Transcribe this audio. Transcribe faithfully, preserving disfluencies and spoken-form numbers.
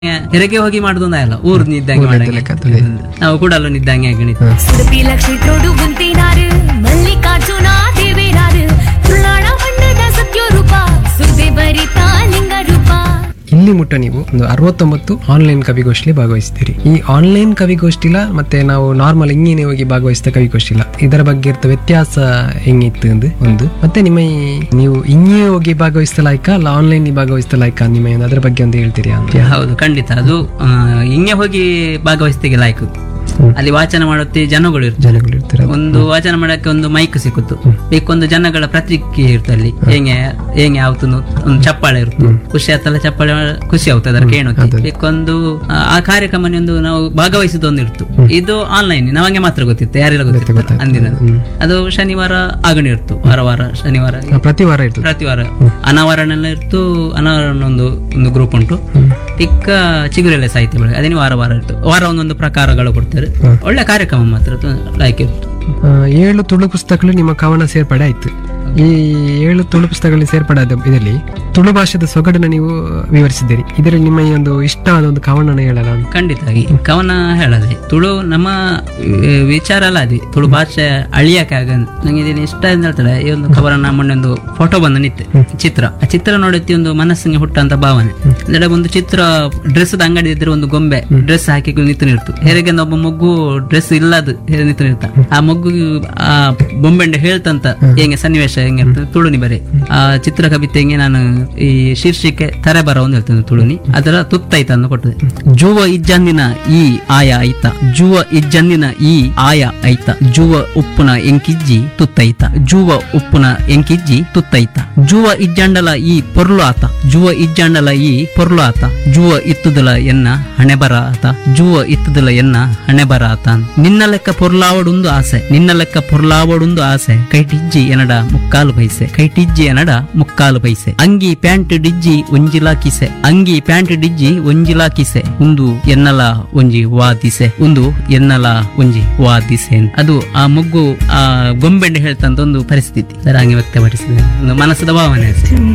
ಹೆರಿಗೆ ಹೋಗಿ ಮಾಡುದೊಂದ ಅಲ್ಲ ಊರ್ ನಿದ್ದಂಗೆ ಮಾಡಂಗೆ ನಾವು ಕೂಡ ಅಲ್ಲೂ ನಿದ್ದಂಗೆ ಆಗಿಣಿತ್ತು. ಸುರಪಿ ಲಕ್ಷ್ಮಿ ತೋಡು ಗುಂತಿನಾರು ಮಲ್ಲಿಕಾರ್ಜುನ ದೇವೇನಾರು ತುಳಾಣ ಬಣ್ಣದ ಸತ್ಯ ರೂಪ ಸುದ್ದಿ ಬರಿತಾ ಲಿಂಗ ರೂಪ. ಇಲ್ಲಿ ಮುಟ್ಟ ನೀವು ಒಂದು ಅರವತ್ತೊಂಬತ್ತು ಆನ್ಲೈನ್ ಕವಿಗೋಷ್ಠಿ ಭಾಗವಹಿಸ್ತೀರಿ. ಈ ಆನ್ಲೈನ್ ಕವಿಗೋಷ್ಠಿಲ ಮತ್ತೆ ನಾವು ನಾರ್ಮಲ್ ಇಂಗಿನೇ ಹೋಗಿ ಭಾಗವಹಿಸಿದ ಕವಿಗೋಷ್ಠಿಲ ಇದರ ಬಗ್ಗೆ ಇರ್ತ ವ್ಯತ್ಯಾಸ ಹೆಂಗಿತ್ತು ಅಂದ್ ಒಂದು ಮತ್ತೆ ನಿಮ್ಮ ಈ ನೀವು ಇಂಗೇ ಹೋಗಿ ಭಾಗವಹಿಸಿದ ಲಾಯ್ಕ ಅಲ್ಲ ಆನ್ಲೈನ್ ಭಾಗವಹಿಸಿದ ಲಾಯ್ಕ ನಿಮ್ಮ ಏನು ಅದ್ರ ಬಗ್ಗೆ ಒಂದು ಹೇಳ್ತೀರಿ ಅಂತ? ಹೌದು, ಖಂಡಿತ. ಅದು ಹಿಂಗೆ ಹೋಗಿ ಭಾಗವಹಿಸ್ತಿಗೆ ಲಾಯ್ಕು. ಅಲ್ಲಿ ವಾಚನ ಮಾಡುತ್ತೆ ಜನಗಳು ಜನಗಳು ಇರ್ತಾರೆ. ಒಂದು ವಾಚನ ಮಾಡಕ್ಕೆ ಒಂದು ಮೈಕ್ ಸಿಕ್ಕುತ್ತು, ಬೇಕೊಂದು ಜನಗಳ ಪ್ರತಿಕ್ರಿಯೆ ಇರುತ್ತೆ ಅಲ್ಲಿ. ಹೆಂಗೆ ಹೆಂಗೆ ಯಾವತ್ತು ಒಂದು ಚಪ್ಪಾಳೆ ಇರುತ್ತೆ, ಖುಷಿ ಆತಲ್ಲ ಚಪ್ಪಾಳೆ ಖುಷಿ ಆಗ್ತದೆ ಅದರ ಕೇಳೋಕೆ. ಬೇಕೊಂದು ಆ ಕಾರ್ಯಕ್ರಮ ಒಂದು ನಾವು ಭಾಗವಹಿಸಿದ ಒಂದು ಇರ್ತು. ಇದು ಆನ್ಲೈನ್ ನಮಗೆ ಮಾತ್ರ ಗೊತ್ತಿತ್ತು, ಯಾರೆಲ್ಲ ಗೊತ್ತಿತ್ತು ಅಂದಿನ. ಅದು ಶನಿವಾರ ಆಗಣಿ ಇರ್ತು, ವಾರ ವಾರ ಶನಿವಾರ ಪ್ರತಿ ವಾರ ಇರ್ತದೆ. ಪ್ರತಿ ವಾರ ಅನಾವರಣ ಇರ್ತು. ಅನಾವರಣ ಒಂದು ಒಂದು ಗ್ರೂಪ್ ಉಂಟು, ಟಿಕ್ಕ ಚಿಗುರೆಲೆ ಸಾಹಿತ್ಯ ಬೆಳಗ್ಗೆ ಅದೇನು ವಾರ ವಾರ ಇರ್ತು. ವಾರ ಒಂದೊಂದು ಪ್ರಕಾರಗಳು ಕೊಡ್ತಾರೆ. ಒಳ್ಳೆ ಕಾರ್ಯಕ್ರಮ ಮಾತ್ರ ಲೈಕ್ ಇತ್ತು. ಏಳು ತುಳು ಪುಸ್ತಕಗಳು ನಿಮ್ಮ ಕವನ ಸೇರ್ಪಡೆ ಆಯ್ತು. ಈ ಏಳು ತುಳು ಪುಸ್ತಕಗಳಲ್ಲಿ ಸೇರ್ಪಡೆ ಇದರಲ್ಲಿ ತುಳು ಭಾಷೆದ ಸೊಗಡನ್ನ ನೀವು ವಿವರಿಸಿದ್ದೀರಿ. ಇದರಲ್ಲಿ ನಿಮ್ಮ ಈ ಒಂದು ಇಷ್ಟವಾದ ಒಂದು ಕವನ ಹೇಳಲ್ಲ? ಖಂಡಿತವಾಗಿ ಕವನ ಹೇಳದೆ ತುಳು ನಮ್ಮ ವಿಚಾರ ಅಲ್ಲ, ಅದೇ ತುಳು ಭಾಷೆ ಅಳಿಯಕ್ಕೆ ಆಗ ನಂಗೆ ಇದನ್ನ ಇಷ್ಟ ಅಂತ ಹೇಳ್ತಾರೆ. ಈ ಒಂದು ಕವನ ಮೊನ್ನೆ ಒಂದು ಫೋಟೋ ಬಂದು ನಿತ್ತೆ ಚಿತ್ರ, ಆ ಚಿತ್ರ ನೋಡುತ್ತಿ ಒಂದು ಮನಸ್ಸಿಗೆ ಹುಟ್ಟಂತ ಭಾವನೆ. ಅಂದ್ರೆ ಒಂದು ಚಿತ್ರ ಡ್ರೆಸ್ ಅಂಗಡಿ ಇದ್ರೆ ಒಂದು ಗೊಂಬೆ ಡ್ರೆಸ್ ಹಾಕಿ ನಿಂತು ನಿಲ್ತು, ಹೇಗೆ ಒಬ್ಬ ಮಗು ಡ್ರೆಸ್ ಇಲ್ಲದು ನಿಂತು ನಿಲ್ತ, ಆ ಮಗು ಆ ಬೊಂಬೆಂಡೆ ಹೇಳ್ತಂತ ಹೆಂಗೆ ಸನ್ನಿವೇಶ ಹೆಂಗೆ ತುಳುನಿ ಬರೆ ಆ ಚಿತ್ರ ಕವಿತೆಗೆ ನಾನು ಈ ಶೀರ್ಷಿಕೆ ತರೆ ಬರ ಒಂದು ಹೇಳ್ತೇನೆ ತುಳುನಿ. ಅದರ ತುತ್ತೈತ ಅನ್ನು ಕೊಟ್ಟದೆ. ಜುವ ಇಜ್ಜಂದಿನ ಈ ಆಯ ಐತ, ಜುವ ಇಜ್ಜಂದಿನ ಈ ಆಯ ಐತ, ಜುವ ಉಪ್ಪುನ ಎಂಕಿಜ್ಜಿ ತುತ್ತೈತ, ಜುವ ಉಪ್ಪುನ ಎಂಕಿಜ್ಜಿ ತುತ್ತೈತ, ಜುವ ಇಜ್ಜಂಡಲ ಈ ಪೊರ್ಲು ಆತ, ಜುವ ಇಜ್ಜಂಡಲ ಈ ಪೊರ್ಲು ಆತ, ಜುವ ಇತ್ತುದಲ ಎನ್ನ ಹಣೆ ಬರ ಆತ, ಜುವ ಇತ್ತುದಲ ಎನ್ನ ಹಣೆ ಬರ ಆತ. ನಿನ್ನ ಲೆಕ್ಕ ಪೊರ್ಲಾವಡುಂದು ಆಸೆ, ನಿನ್ನ ಲೆಕ್ಕ ಪೊರ್ಲಾವಡುಂದು ಆಸೆ, ಕೈಟಿಜ್ಜಿ ಎನಡ ಮುಕ್ಕಾಲು ಪೈಸೆ, ಕೈಟಿಜ್ಜಿ ಎನಡ ಮುಕ್ಕಾಲು ಪೈಸೆ, ಅಂಗಿ ಪ್ಯಾಂಟ್ ಡಿಜ್ಜಿ ಒಂಜಿಲಾ ಕಿಸೆ, ಅಂಗಿ ಪ್ಯಾಂಟ್ ಡಿಜ್ಜಿ ಒಂಜಿಲಾ ಕಿಸೆ, ಒಂದು ಎನ್ನಲ ಒಂಜಿ ವಾದಿಸೆ, ಒಂದು ಎನ್ನಲ ಒಂಜಿ ವಾದಿಸೆ. ಅದು ಆ ಮಗ್ಗು ಆ ಗೊಂಬೆಂಡೆ ಹೇಳ್ತಂತ ಒಂದು ಪರಿಸ್ಥಿತಿ ಹಂಗೆ ವ್ಯಕ್ತಪಡಿಸಿದೆ, ಒಂದು ಮನಸ್ಸದ ಭಾವನೆ.